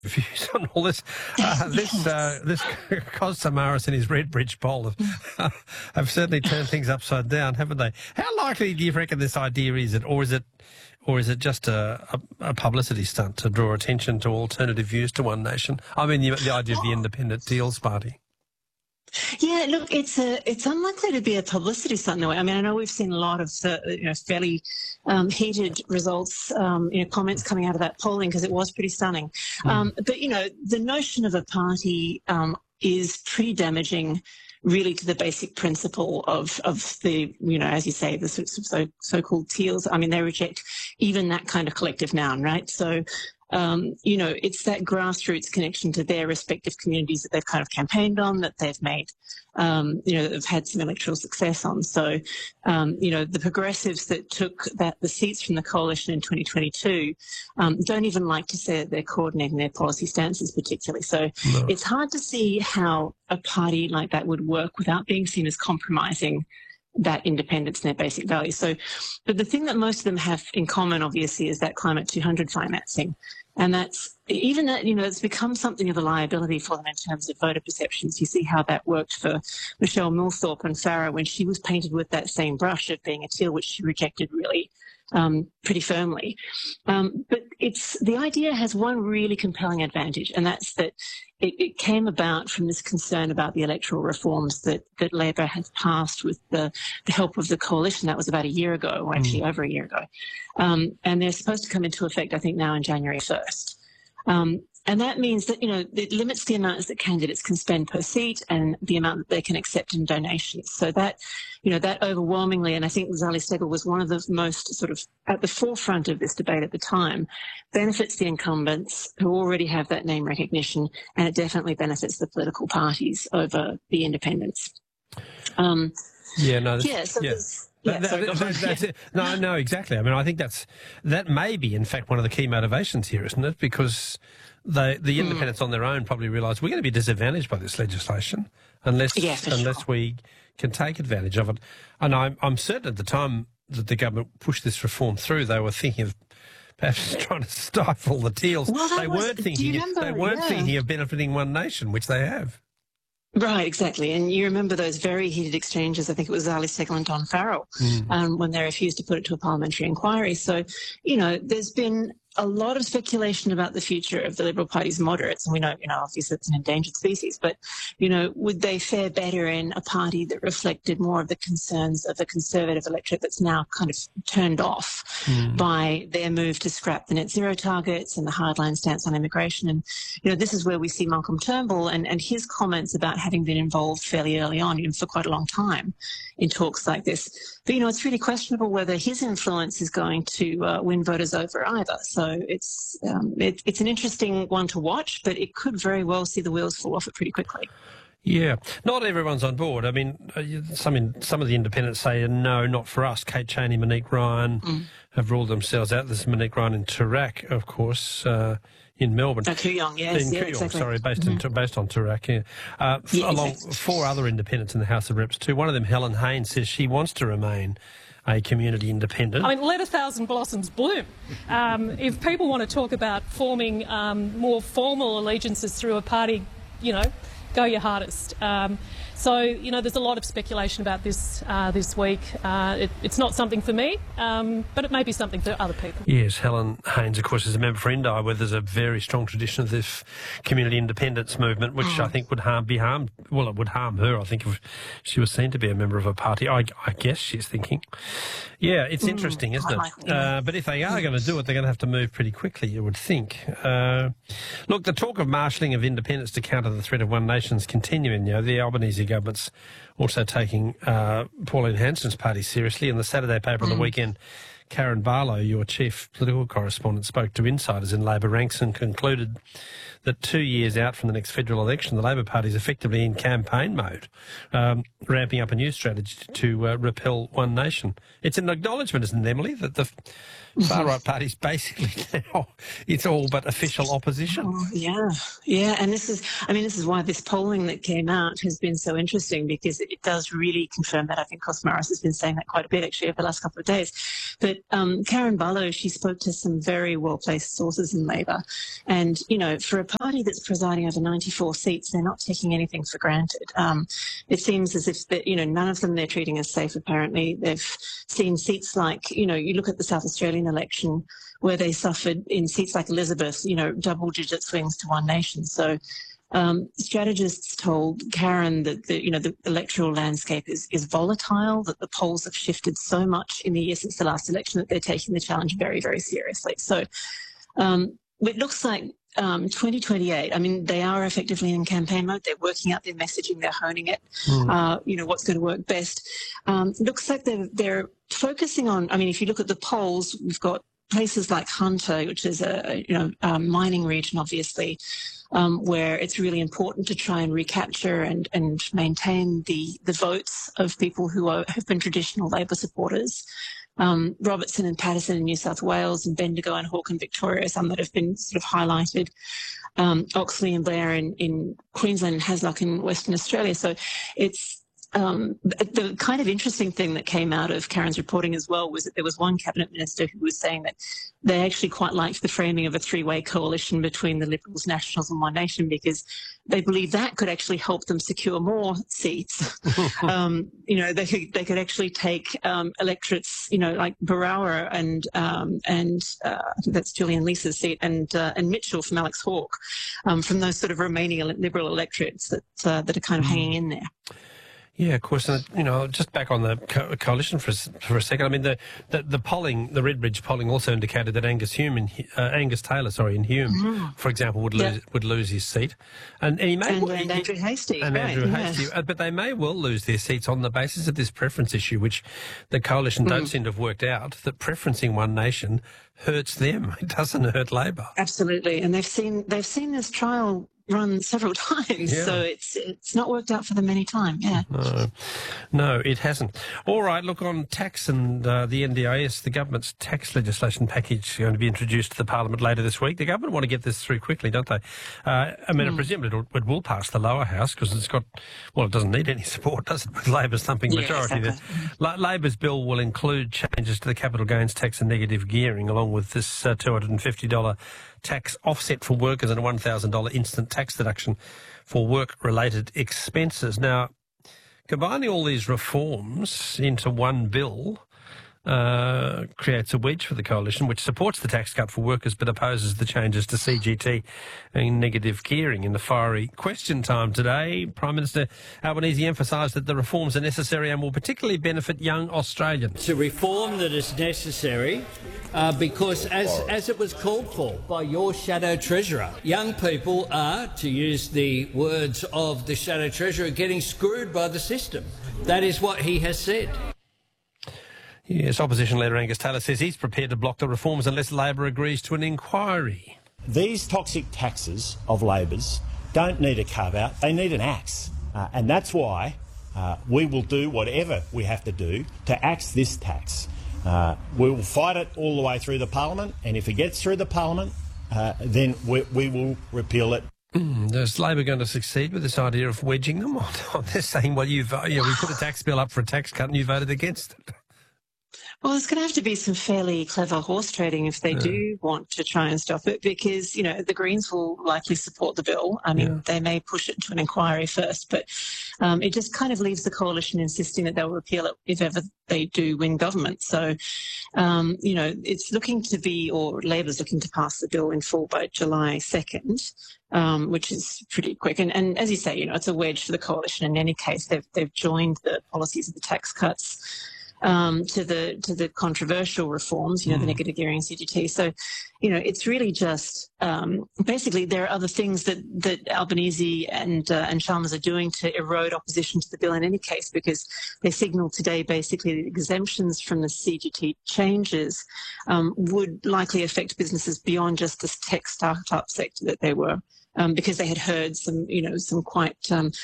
views on all this. This Cos Samaras and his Redbridge poll have certainly turned things upside down, haven't they? How likely do you reckon this idea is it, or is it just a publicity stunt to draw attention to alternative views to One Nation? I mean, the idea of the Independent Teals Party. Yeah, look, it's unlikely to be a publicity stunt in a way. I mean, I know we've seen a lot of fairly heated results, comments coming out of that polling because it was pretty stunning. But the notion of a party is pretty damaging, really, to the basic principle of the, as you say, the so-called Teals. I mean, they reject even that kind of collective noun, right? So, it's that grassroots connection to their respective communities that they've kind of campaigned on, that they've made, that they've had some electoral success on. So, the progressives that took the seats from the coalition in 2022 don't even like to say that they're coordinating their policy stances particularly. So It's hard to see how a party like that would work without being seen as compromising that independence and their basic values. So, but the thing that most of them have in common, obviously, is that Climate 200 financing. And it's become something of a liability for them in terms of voter perceptions. You see how that worked for Michelle Millthorpe and Farah when she was painted with that same brush of being a teal, which she rejected really pretty firmly. But the idea has one really compelling advantage, and that's that it came about from this concern about the electoral reforms that Labor has passed with the help of the coalition. That was about a year ago, or actually over a year ago. And they're supposed to come into effect, I think, now on January 1st. And that means that, it limits the amount that candidates can spend per seat and the amount that they can accept in donations. So that, that overwhelmingly, and I think Zali Steggall was one of the most sort of at the forefront of this debate at the time, benefits the incumbents who already have that name recognition, and it definitely benefits the political parties over the independents. That's it. No, exactly. I mean, I think that may be, in fact, one of the key motivations here, isn't it? Because the independents on their own probably realise we're going to be disadvantaged by this legislation unless we can take advantage of it. And I'm certain at the time that the government pushed this reform through, they were thinking of perhaps trying to stifle the Teals. Well, they weren't thinking of benefiting One Nation, which they have. Right, exactly. And you remember those very heated exchanges, I think it was Zali Steggall and Don Farrell, when they refused to put it to a parliamentary inquiry. So, there's been a lot of speculation about the future of the Liberal Party's moderates. And we know, obviously it's an endangered species, but, would they fare better in a party that reflected more of the concerns of the Conservative electorate that's now kind of turned off by their move to scrap the net zero targets and the hardline stance on immigration? And, this is where we see Malcolm Turnbull and his comments about having been involved fairly early on, for quite a long time in talks like this. But, it's really questionable whether his influence is going to win voters over either. So it's an interesting one to watch, but it could very well see the wheels fall off it pretty quickly. Yeah, not everyone's on board. I mean, some of the independents say, no, not for us. Kate Chaney, Monique Ryan have ruled themselves out. This is Monique Ryan in Toorak, of course, in Melbourne. Kooyong, yes. In Kooyong, exactly. Sorry, based on Toorak, yeah. Along four other independents in the House of Reps too. One of them, Helen Haynes, says she wants to remain a community independent. I mean, let a thousand blossoms bloom. If people want to talk about forming more formal allegiances through a party, go your hardest. So, there's a lot of speculation about this this week. It's not something for me, but it may be something for other people. Yes, Helen Haynes, of course, is a member for Indi, where there's a very strong tradition of this community independence movement, which I think would it would harm her, I think, if she was seen to be a member of a party. I guess she's thinking. Yeah, it's interesting, isn't it? But if they are going to do it, they're going to have to move pretty quickly, you would think. Look, the talk of marshalling of independence to counter the threat of One Nation's continuing. The Albanese government's also taking Pauline Hanson's party seriously. In the Saturday paper on the weekend, Karen Barlow, your chief political correspondent, spoke to insiders in Labor ranks and concluded that 2 years out from the next federal election, the Labor Party is effectively in campaign mode, ramping up a new strategy to repel One Nation. It's an acknowledgement, isn't it, Emily, that the far-right party's basically now, it's all but official opposition. Oh, yeah. And this is why this polling that came out has been so interesting, because it does really confirm that. I think Cos Samaras has been saying that quite a bit, actually, over the last couple of days. But Karen Barlow, she spoke to some very well-placed sources in Labor. And, for a party that's presiding over 94 seats, they're not taking anything for granted. It seems as if that, none of them they're treating as safe, apparently. They've seen seats like, you look at the South Australian election where they suffered in seats like Elizabeth, double-digit swings to One Nation. So strategists told Karen that the electoral landscape is volatile, that the polls have shifted so much in the year since the last election that they're taking the challenge very, very seriously. So it looks like 2028, I mean, they are effectively in campaign mode. They're working out their messaging, they're honing it, what's going to work best. Looks like they're focusing on, I mean, if you look at the polls, we've got places like Hunter, which is a mining region, obviously, where it's really important to try and recapture and maintain the votes of people who have been traditional Labor supporters. Robertson and Patterson in New South Wales, and Bendigo and Hawke in Victoria, some that have been sort of highlighted. Oxley and Blair in Queensland and Hasluck in Western Australia. So it's the kind of interesting thing that came out of Karen's reporting as well was that there was one cabinet minister who was saying that they actually quite liked the framing of a three-way coalition between the Liberals, Nationals and One Nation because they believe that could actually help them secure more seats. They could actually take electorates, like Barawa and I think that's Julian Leese's seat and Mitchell from Alex Hawke, from those sort of remaining Liberal electorates that are kind of hanging in there. Yeah, of course. And, just back on the coalition for a second. I mean, the polling, the Redbridge polling, also indicated that Angus Taylor in Hume, for example, would lose his seat, and Andrew Hastie, but they may well lose their seats on the basis of this preference issue, which the coalition don't seem to have worked out. That preferencing One Nation hurts them; it doesn't hurt Labor. Absolutely, and they've seen this trial run several times, so it's not worked out for them any time. No, it hasn't. All right, look, on tax and the NDIS, the government's tax legislation package is going to be introduced to the Parliament later this week. The government want to get this through quickly, don't they? I presume it will pass the lower house because it doesn't need any support, does it, with Labor's thumping majority. Exactly. Labor's bill will include changes to the capital gains tax and negative gearing, along with this $250 tax offset for workers and a $1,000 instant tax deduction for work-related expenses. Now, combining all these reforms into one bill creates a wedge for the coalition, which supports the tax cut for workers but opposes the changes to CGT and negative gearing. In the fiery question time today, Prime Minister Albanese emphasised that the reforms are necessary and will particularly benefit young Australians. It's a reform that is necessary because, as it was called for by your Shadow Treasurer, young people are, to use the words of the Shadow Treasurer, getting screwed by the system. That is what he has said. Yes, opposition leader Angus Taylor says he's prepared to block the reforms unless Labor agrees to an inquiry. These toxic taxes of Labor's don't need a carve-out, they need an axe. And that's why we will do whatever we have to do to axe this tax. We will fight it all the way through the Parliament, and if it gets through the Parliament, then we will repeal it. Is Labor going to succeed with this idea of wedging them on this, saying, well, we put a tax bill up for a tax cut and you voted against it? Well, there's going to have to be some fairly clever horse trading if they do want to try and stop it because, the Greens will likely support the bill. I mean, they may push it to an inquiry first, but it just kind of leaves the coalition insisting that they'll repeal it if ever they do win government. So, it's looking to be, or Labor's looking to pass the bill in full by July 2nd. Which is pretty quick. And as you say, it's a wedge for the coalition. In any case, they've joined the policies of the tax cuts to the controversial reforms, the negative gearing and CGT. So, it's really just basically there are other things that Albanese and Chalmers are doing to erode opposition to the bill in any case, because they signalled today basically that exemptions from the CGT changes would likely affect businesses beyond just this tech startup sector that they were. Because they had heard some quite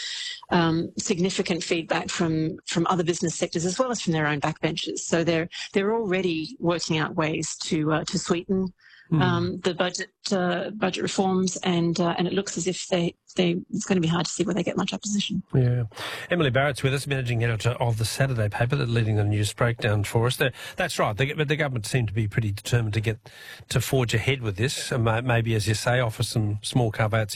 significant feedback from other business sectors as well as from their own backbenchers. So they're already working out ways to sweeten the budget reforms, and it looks as if it's going to be hard to see where they get much opposition. Yeah. Emily Barrett's with us, managing editor of the Saturday paper, that's leading the news breakdown for us. That's right. The government seemed to be pretty determined to forge ahead with this, and maybe, as you say, offer some small carve-outs